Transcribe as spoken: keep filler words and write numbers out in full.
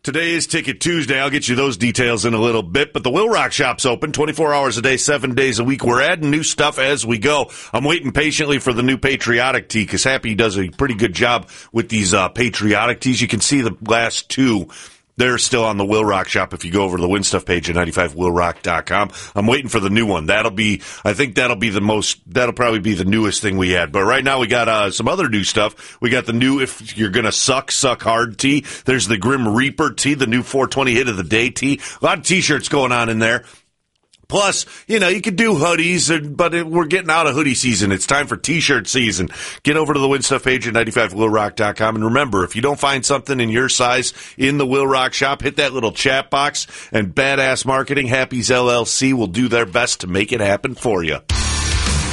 Today is Ticket Tuesday. I'll get you those details in a little bit. But the Will Rock Shop's open twenty-four hours a day, seven days a week. We're adding new stuff as we go. I'm waiting patiently for the new patriotic tee because Happy does a pretty good job with these uh, patriotic tees. You can see the last two. They're still on the Will Rock Shop if you go over to the Win Stuff page at ninety-five will rock dot com. I'm waiting for the new one. That'll be, I think that'll be the most, that'll probably be the newest thing we had. But right now we got uh, some other new stuff. We got the new If You're Gonna Suck, Suck Hard tee. There's the Grim Reaper tee, the new four twenty Hit of the Day tee. A lot of t-shirts going on in there. Plus, you know, you could do hoodies, but it, we're getting out of hoodie season. It's time for T-shirt season. Get over to the Win Stuff page at ninety-five will rock dot com. And remember, if you don't find something in your size in the Will Rock Shop, hit that little chat box, and Badass Marketing, Happy's L L C, will do their best to make it happen for you.